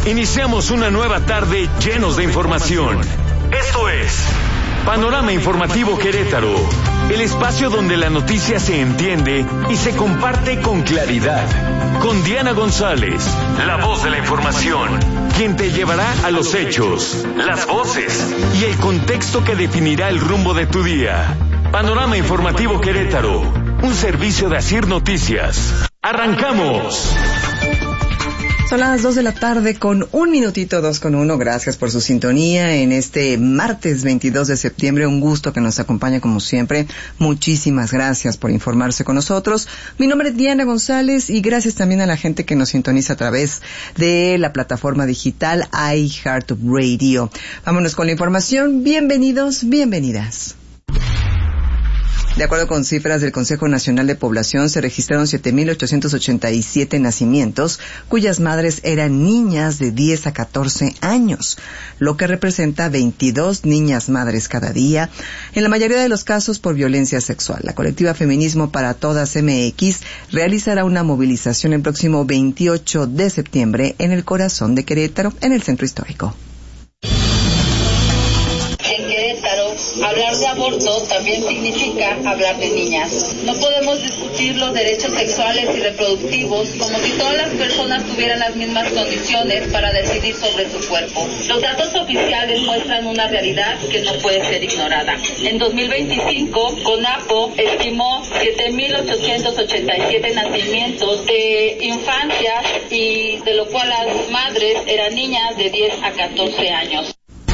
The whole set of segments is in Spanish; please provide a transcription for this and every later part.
Iniciamos una nueva tarde llenos de información. Esto es Panorama Informativo Querétaro, el espacio donde la noticia se entiende y se comparte con claridad. Con Diana González, la voz de la información, quien te llevará a los hechos, las voces y el contexto que definirá el rumbo de tu día. Panorama Informativo Querétaro, un servicio de Asir Noticias. ¡Arrancamos! Son las 2 de la tarde con 1 minutito, 2:1. Gracias por su sintonía en este martes 22 de septiembre. Un gusto que nos acompañe como siempre. Muchísimas gracias por informarse con nosotros. Mi nombre es Diana González y gracias también a la gente que nos sintoniza a través de la plataforma digital iHeartRadio. Vámonos con la información. Bienvenidos, bienvenidas. De acuerdo con cifras del Consejo Nacional de Población, se registraron 7,887 nacimientos, cuyas madres eran niñas de 10 a 14 años, lo que representa 22 niñas madres cada día, en la mayoría de los casos por violencia sexual. La colectiva Feminismo para Todas MX realizará una movilización el próximo 28 de septiembre en el corazón de Querétaro, en el centro histórico. Hablar de aborto también significa hablar de niñas. No podemos discutir los derechos sexuales y reproductivos como si todas las personas tuvieran las mismas condiciones para decidir sobre su cuerpo. Los datos oficiales muestran una realidad que no puede ser ignorada. En 2025, CONAPO estimó 7,887 nacimientos de infancias y de lo cual las madres eran niñas de 10 a 14 años.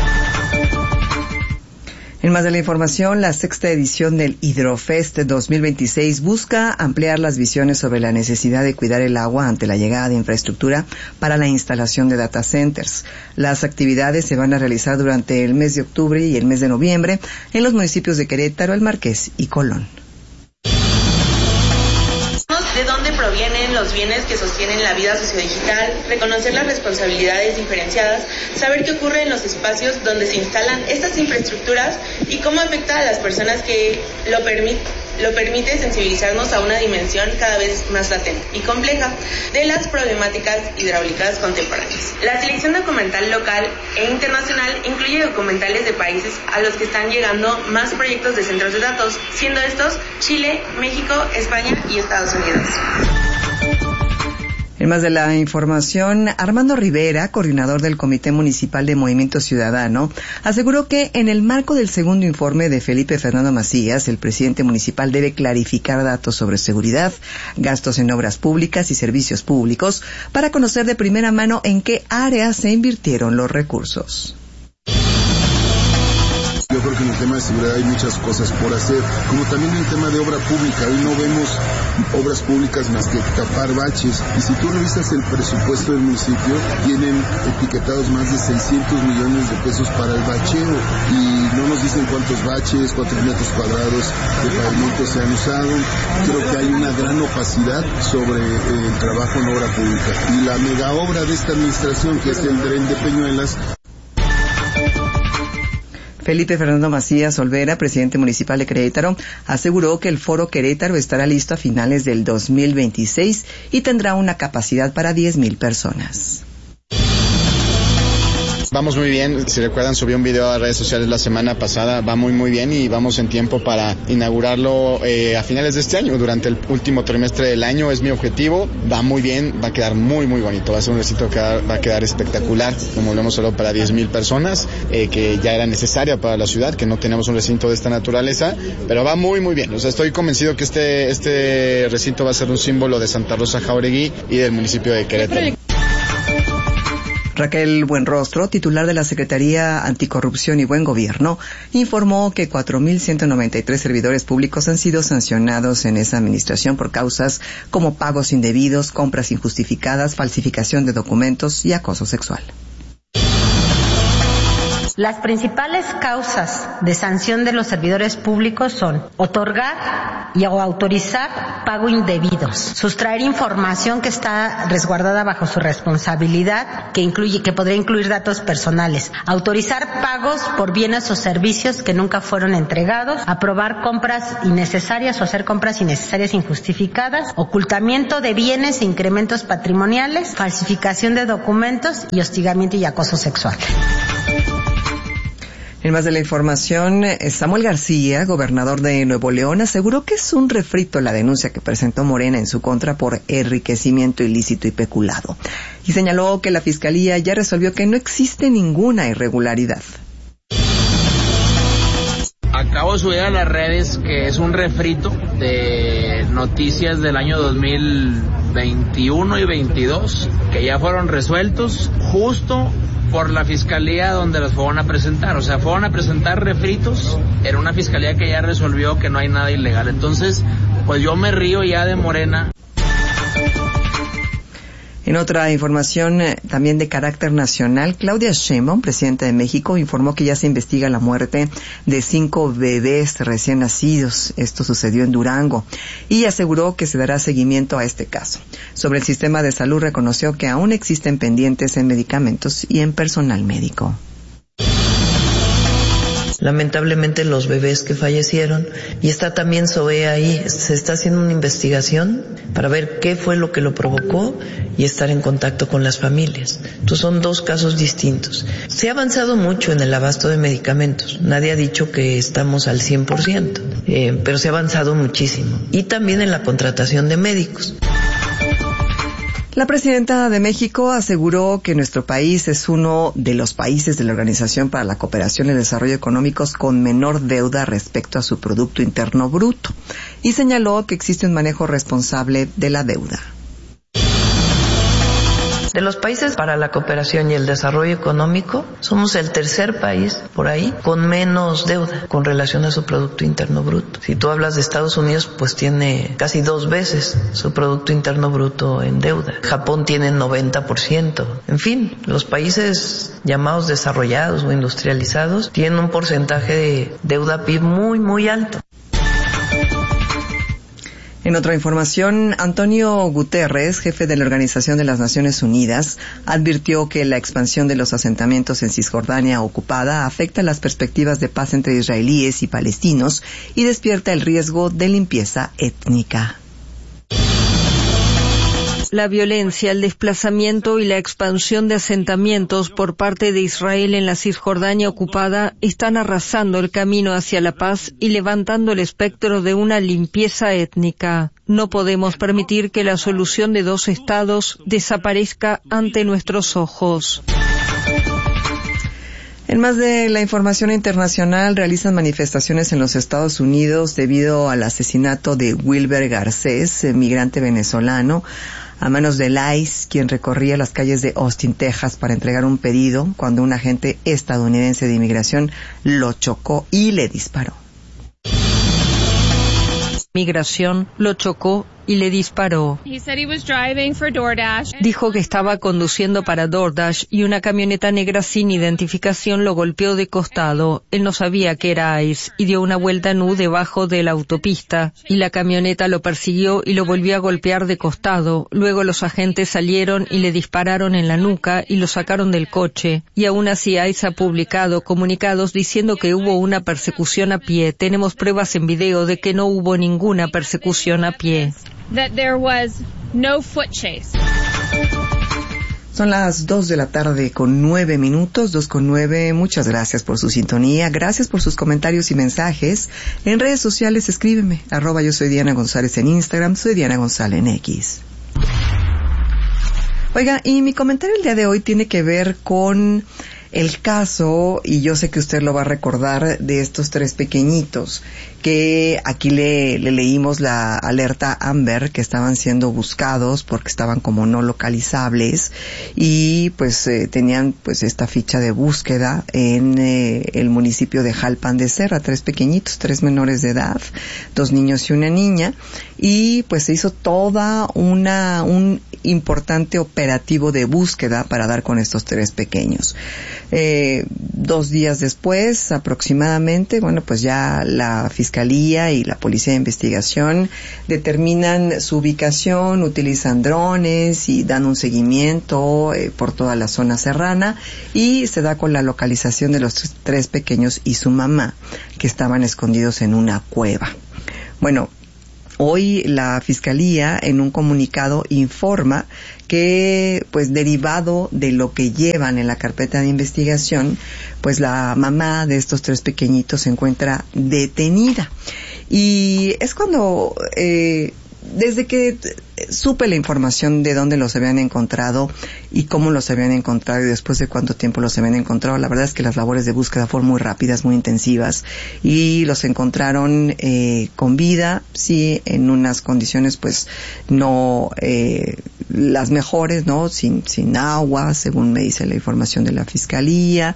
En más de la información, la sexta edición del Hidrofest 2026 busca ampliar las visiones sobre la necesidad de cuidar el agua ante la llegada de infraestructura para la instalación de data centers. Las actividades se van a realizar durante el mes de octubre y el mes de noviembre en los municipios de Querétaro, El Marqués y Colón. De dónde provienen los bienes que sostienen la vida sociodigital, reconocer las responsabilidades diferenciadas, saber qué ocurre en los espacios donde se instalan estas infraestructuras y cómo afecta a las personas que lo permite sensibilizarnos a una dimensión cada vez más latente y compleja de las problemáticas hidráulicas contemporáneas. La selección documental local e internacional incluye documentales de países a los que están llegando más proyectos de centros de datos, siendo estos Chile, México, España y Estados Unidos. En más de la información, Armando Rivera, coordinador del Comité Municipal de Movimiento Ciudadano, aseguró que en el marco del segundo informe de Felipe Fernando Macías, el presidente municipal debe clarificar datos sobre seguridad, gastos en obras públicas y servicios públicos para conocer de primera mano en qué áreas se invirtieron los recursos. Yo creo que en el tema de seguridad hay muchas cosas por hacer, como también en el tema de obra pública. Hoy no vemos obras públicas más que tapar baches. Y si tú revisas el presupuesto del municipio, tienen etiquetados más de 600 millones de pesos para el bacheo. Y no nos dicen cuántos baches, cuántos metros cuadrados de pavimento se han usado. Creo que hay una gran opacidad sobre el trabajo en obra pública. Y la mega obra de esta administración, que es el tren de Peñuelas. Felipe Fernando Macías Olvera, presidente municipal de Querétaro, aseguró que el Foro Querétaro estará listo a finales del 2026 y tendrá una capacidad para 10,000 personas. Vamos muy bien, si recuerdan subí un video a redes sociales la semana pasada, va muy bien y vamos en tiempo para inaugurarlo a finales de este año, durante el último trimestre del año es mi objetivo, va muy bien, va a quedar muy bonito, va a ser un recinto que va a quedar espectacular, como lo hemos hablado para 10,000 personas, que ya era necesaria para la ciudad, que no tenemos un recinto de esta naturaleza, pero va muy bien, o sea, estoy convencido que este recinto va a ser un símbolo de Santa Rosa Jáuregui y del municipio de Querétaro. Raquel Buenrostro, titular de la Secretaría Anticorrupción y Buen Gobierno, informó que 4,193 servidores públicos han sido sancionados en esa administración por causas como pagos indebidos, compras injustificadas, falsificación de documentos y acoso sexual. Las principales causas de sanción de los servidores públicos son otorgar y o autorizar pago indebidos, sustraer información que está resguardada bajo su responsabilidad, que podría incluir datos personales, autorizar pagos por bienes o servicios que nunca fueron entregados, aprobar compras innecesarias o hacer compras innecesarias injustificadas, ocultamiento de bienes e incrementos patrimoniales, falsificación de documentos y hostigamiento y acoso sexual. En más de la información, Samuel García, gobernador de Nuevo León, aseguró que es un refrito la denuncia que presentó Morena en su contra por enriquecimiento ilícito y peculado. Y señaló que la Fiscalía ya resolvió que no existe ninguna irregularidad. Acabo de subir a las redes que es un refrito de noticias del año 2021 y 22 que ya fueron resueltos justo por la fiscalía donde los fueron a presentar. O sea, fueron a presentar refritos en una fiscalía que ya resolvió que no hay nada ilegal. Entonces, pues yo me río ya de Morena. En otra información también de carácter nacional, Claudia Sheinbaum, presidenta de México, informó que ya se investiga la muerte de 5 bebés recién nacidos. Esto sucedió en Durango y aseguró que se dará seguimiento a este caso. Sobre el sistema de salud reconoció que aún existen pendientes en medicamentos y en personal médico. Lamentablemente los bebés que fallecieron, y está también SOE ahí, se está haciendo una investigación para ver qué fue lo que lo provocó y estar en contacto con las familias. Entonces son dos casos distintos. Se ha avanzado mucho en el abasto de medicamentos, nadie ha dicho que estamos al 100%, pero se ha avanzado muchísimo. Y también en la contratación de médicos. La presidenta de México aseguró que nuestro país es uno de los países de la Organización para la Cooperación y el Desarrollo Económicos con menor deuda respecto a su Producto Interno Bruto y señaló que existe un manejo responsable de la deuda. De los países para la cooperación y el desarrollo económico, somos el tercer país por ahí con menos deuda con relación a su Producto Interno Bruto. Si tú hablas de Estados Unidos, pues tiene casi 2 veces su Producto Interno Bruto en deuda. Japón tiene 90%. En fin, los países llamados desarrollados o industrializados tienen un porcentaje de deuda PIB muy, muy alto. En otra información, Antonio Guterres, jefe de la Organización de las Naciones Unidas, advirtió que la expansión de los asentamientos en Cisjordania ocupada afecta las perspectivas de paz entre israelíes y palestinos y despierta el riesgo de limpieza étnica. La violencia, el desplazamiento y la expansión de asentamientos por parte de Israel en la Cisjordania ocupada están arrasando el camino hacia la paz y levantando el espectro de una limpieza étnica. No podemos permitir que la solución de 2 estados desaparezca ante nuestros ojos. En más de la información internacional, realizan manifestaciones en los Estados Unidos debido al asesinato de Wilber Garcés, migrante venezolano, a manos del ICE, quien recorría las calles de Austin, Texas, para entregar un pedido cuando un agente estadounidense de inmigración lo chocó y le disparó. Migración lo chocó y le disparó. Dijo que estaba conduciendo para DoorDash y una camioneta negra sin identificación lo golpeó de costado. Él no sabía que era ICE y dio una vuelta en U debajo de la autopista y la camioneta lo persiguió y lo volvió a golpear de costado. Luego los agentes salieron y le dispararon en la nuca y lo sacaron del coche. Y aún así ICE ha publicado comunicados diciendo que hubo una persecución a pie. Tenemos pruebas en video de que no hubo ninguna persecución a pie. That there was no foot chase. Son las 2:09 p.m, 2:09. Muchas gracias por su sintonía, gracias por sus comentarios y mensajes. En redes sociales escríbeme, @yo soy Diana González en Instagram, soy Diana González en X. Oiga, y mi comentario el día de hoy tiene que ver con el caso, y yo sé que usted lo va a recordar, de estos 3 pequeñitos que aquí le leímos la alerta Amber, que estaban siendo buscados porque estaban como no localizables y pues tenían pues esta ficha de búsqueda en el municipio de Jalpan de Serra, 3 pequeñitos, 3 menores de edad, 2 niños y una niña, y pues se hizo toda un importante operativo de búsqueda para dar con estos 3 pequeños. 2 días después aproximadamente, bueno, pues ya la Fiscalía y la Policía de Investigación determinan su ubicación, utilizan drones y dan un seguimiento por toda la zona serrana, y se da con la localización de los 3 pequeños y su mamá, que estaban escondidos en una cueva. Bueno, hoy la Fiscalía en un comunicado informa que, pues derivado de lo que llevan en la carpeta de investigación, pues la mamá de estos 3 pequeñitos se encuentra detenida. Y es cuando, desde que supe la información de dónde los habían encontrado y cómo los habían encontrado y después de cuánto tiempo los habían encontrado, la verdad es que las labores de búsqueda fueron muy rápidas, muy intensivas, y los encontraron con vida, sí, en unas condiciones pues no las mejores, ¿no? Sin agua, según me dice la información de la Fiscalía,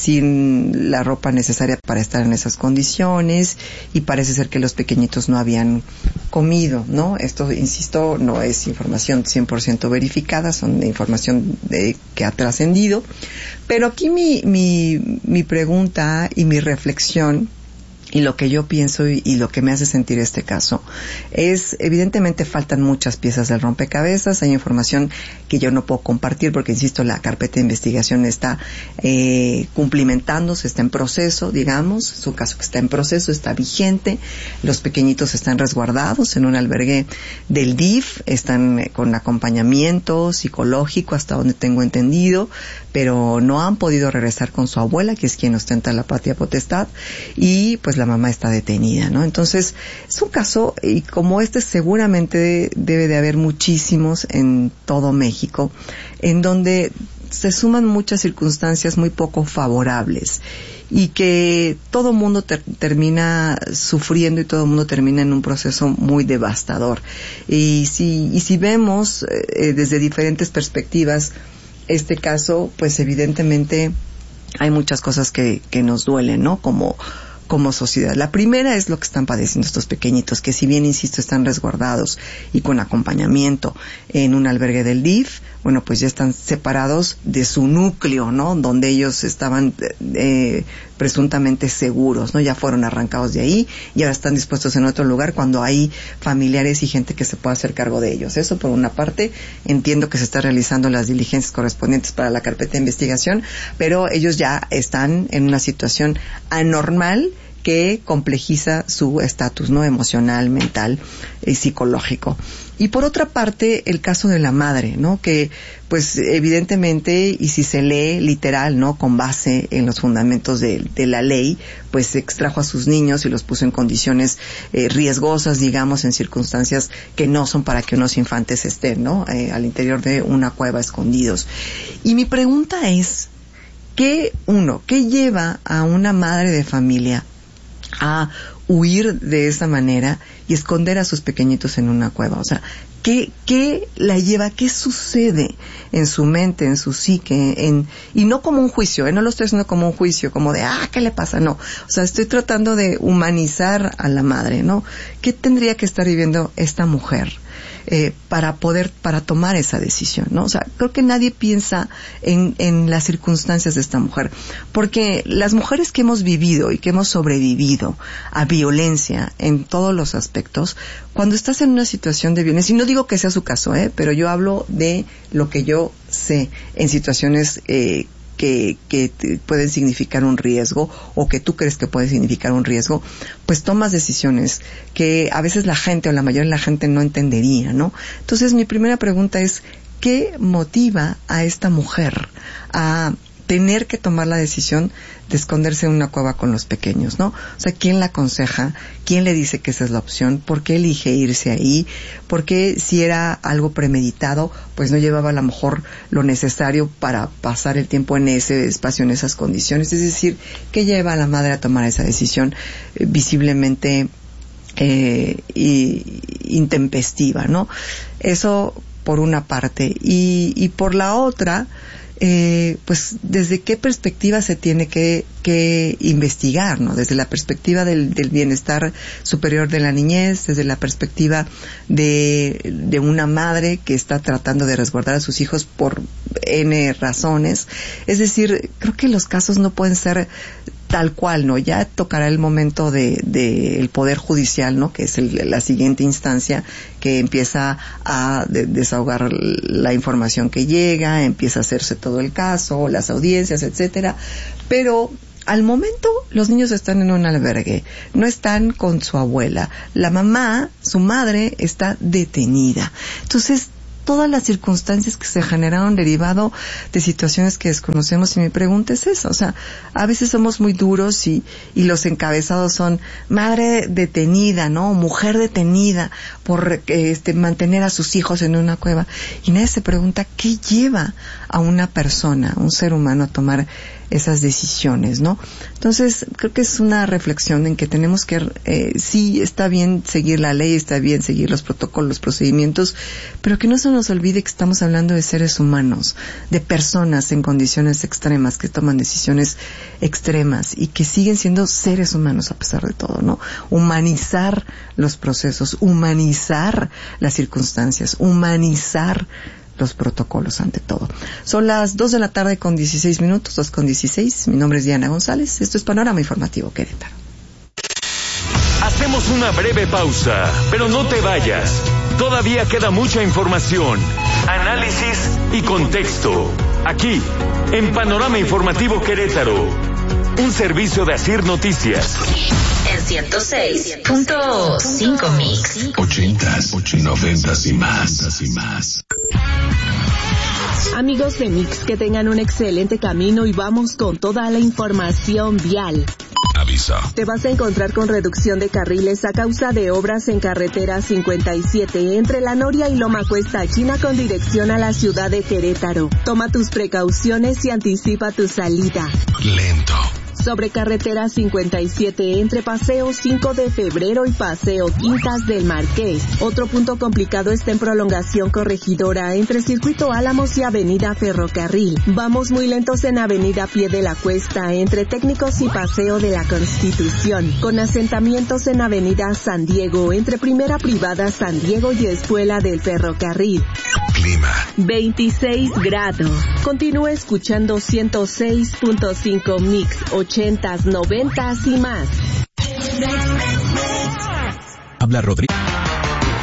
sin la ropa necesaria para estar en esas condiciones, y parece ser que los pequeñitos no habían comido, ¿no? Esto, insisto, no es información 100% verificada, son de información que ha trascendido, pero aquí mi pregunta y mi reflexión y lo que yo pienso y lo que me hace sentir este caso es, evidentemente faltan muchas piezas del rompecabezas, hay información que yo no puedo compartir porque, insisto, la carpeta de investigación está cumplimentándose, está en proceso, digamos, su caso que está en proceso, está vigente, los pequeñitos están resguardados en un albergue del DIF, están con acompañamiento psicológico hasta donde tengo entendido, pero no han podido regresar con su abuela, que es quien ostenta la patria potestad, y pues la mamá está detenida, ¿no? Entonces, es un caso, y como este seguramente debe de haber muchísimos en todo México, en donde se suman muchas circunstancias muy poco favorables y que todo mundo termina sufriendo y todo mundo termina en un proceso muy devastador. Y si vemos desde diferentes perspectivas este caso, pues evidentemente hay muchas cosas que nos duelen, ¿no? Como sociedad. La primera es lo que están padeciendo estos pequeñitos, que si bien, insisto, están resguardados y con acompañamiento en un albergue del DIF, bueno, pues ya están separados de su núcleo, ¿no? Donde ellos estaban presuntamente seguros, ¿no? Ya fueron arrancados de ahí y ahora están dispuestos en otro lugar cuando hay familiares y gente que se pueda hacer cargo de ellos. Eso por una parte. Entiendo que se están realizando las diligencias correspondientes para la carpeta de investigación, pero ellos ya están en una situación anormal que complejiza su estatus, ¿no? Emocional, mental y psicológico. Y por otra parte, el caso de la madre, ¿no? Que, pues, evidentemente, y si se lee literal, ¿no? Con base en los fundamentos de la ley, pues extrajo a sus niños y los puso en condiciones riesgosas, digamos, en circunstancias que no son para que unos infantes estén, ¿no? Al interior de una cueva escondidos. Y mi pregunta es, ¿qué lleva a una madre de familia a huir de esa manera y esconder a sus pequeñitos en una cueva? O sea, ¿qué la lleva? ¿Qué sucede en su mente, en su psique? Y no como un juicio, no lo estoy haciendo como un juicio, como de, ¿qué le pasa? No. O sea, estoy tratando de humanizar a la madre, ¿no? ¿Qué tendría que estar viviendo esta mujer para tomar esa decisión, ¿no? O sea, creo que nadie piensa en las circunstancias de esta mujer, porque las mujeres que hemos vivido y que hemos sobrevivido a violencia en todos los aspectos, cuando estás en una situación de violencia, y no digo que sea su caso, pero yo hablo de lo que yo sé en situaciones que pueden significar un riesgo o que tú crees que puede significar un riesgo, pues tomas decisiones que a veces la gente o la mayoría de la gente no entendería, ¿no? Entonces mi primera pregunta es, ¿qué motiva a esta mujer a tener que tomar la decisión de esconderse en una cueva con los pequeños, ¿no? O sea, ¿quién la aconseja? ¿Quién le dice que esa es la opción? ¿Por qué elige irse ahí? ¿Por qué, si era algo premeditado, pues no llevaba a lo mejor lo necesario para pasar el tiempo en ese espacio, en esas condiciones? Es decir, ¿qué lleva a la madre a tomar esa decisión visiblemente intempestiva, ¿no? Eso por una parte. Y por la otra, pues desde qué perspectiva se tiene que investigar, ¿no? Desde la perspectiva del bienestar superior de la niñez, desde la perspectiva de una madre que está tratando de resguardar a sus hijos por N razones. Es decir, creo que los casos no pueden ser tal cual, ¿no? Ya tocará el momento de el Poder Judicial, ¿no? Que es la siguiente instancia que empieza a desahogar la información que llega, empieza a hacerse todo el caso, las audiencias, etcétera. Pero al momento los niños están en un albergue, no están con su abuela. La mamá, su madre, está detenida. Entonces, todas las circunstancias que se generaron derivado de situaciones que desconocemos, y mi pregunta es esa, o sea, a veces somos muy duros y los encabezados son madre detenida, ¿no? Mujer detenida por mantener a sus hijos en una cueva, y nadie se pregunta qué lleva a una persona, a un ser humano, a tomar esas decisiones, ¿no? Entonces, creo que es una reflexión en que tenemos que, sí, está bien seguir la ley, está bien seguir los protocolos, los procedimientos, pero que no se nos olvide que estamos hablando de seres humanos, de personas en condiciones extremas, que toman decisiones extremas y que siguen siendo seres humanos a pesar de todo, ¿no? Humanizar los procesos, humanizar las circunstancias, humanizar los protocolos ante todo. Son las 2 de la tarde con 16 minutos, 2:16. Mi nombre es Diana González. Esto es Panorama Informativo Querétaro. Hacemos una breve pausa, pero no te vayas. Todavía queda mucha información, análisis y contexto. Aquí, en Panorama Informativo Querétaro. Un servicio de Asir Noticias. En 106.5 Mix. 80s, 90s y más. Amigos de Mix, que tengan un excelente camino y vamos con toda la información vial. Aviso. Te vas a encontrar con reducción de carriles a causa de obras en carretera 57 entre La Noria y Loma Cuesta China con dirección a la ciudad de Querétaro. Toma tus precauciones y anticipa tu salida. Lento. Sobre carretera 57 entre Paseo 5 de Febrero y Paseo Quintas del Marqués. Otro punto complicado está en prolongación Corregidora entre Circuito Álamos y Avenida Ferrocarril. Vamos muy lentos en Avenida Pie de la Cuesta entre Técnicos y Paseo de la Constitución. Con asentamientos en Avenida San Diego entre Primera Privada San Diego y Escuela del Ferrocarril. Clima. 26 grados. Continúa escuchando 106.5 Mix, 80s, 90s y más. Habla Rodrigo.